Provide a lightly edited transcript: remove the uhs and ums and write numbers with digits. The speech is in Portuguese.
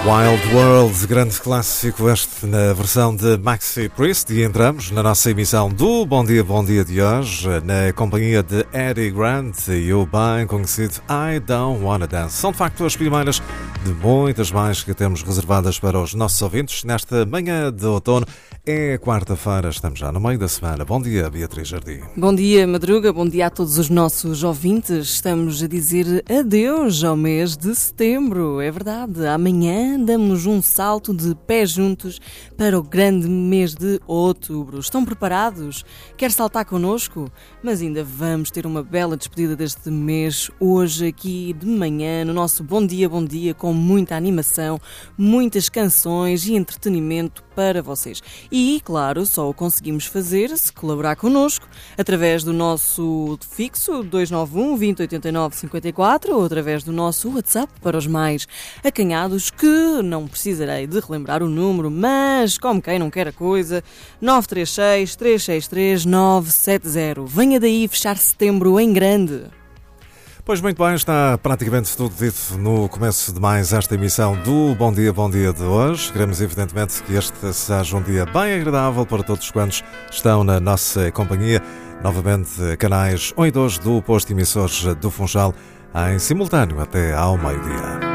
Wild World, grande clássico este na versão de Maxi Priest, e entramos na nossa emissão do Bom Dia de hoje na companhia de Eddie Grant e o bem conhecido I Don't Wanna Dance. São de facto as primeiras de muitas mais que temos reservadas para os nossos ouvintes nesta manhã de outono. É quarta-feira, estamos já no meio da semana. Bom dia, Beatriz Jardim. Bom dia, Madruga. Bom dia a todos os nossos ouvintes. Estamos a dizer adeus ao mês de setembro. É verdade, amanhã damos um salto de pés juntos para o grande mês de outubro. Estão preparados? Quer saltar connosco? Mas ainda vamos ter uma bela despedida deste mês hoje aqui de manhã no nosso Bom Dia, com muita animação, muitas canções e entretenimento para vocês. E, claro, só o conseguimos fazer se colaborar connosco através do nosso fixo 291 20 89 54 ou através do nosso WhatsApp para os mais acanhados, que não precisarei de relembrar o número, mas como quem não quer a coisa, 936 363 970. Venha daí fechar setembro em grande. Pois muito bem, está praticamente tudo dito no começo de mais esta emissão do Bom Dia de hoje. Queremos evidentemente que este seja um dia bem agradável para todos quantos estão na nossa companhia. Novamente, canais 1 e 2 do posto emissores do Funchal em simultâneo até ao meio-dia.